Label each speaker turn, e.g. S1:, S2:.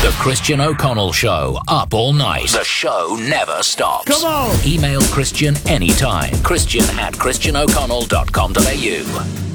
S1: The Christian O'Connell Show, up all night. The show never stops.
S2: Come on!
S1: Email Christian anytime. Christian@christianoconnell.com.au.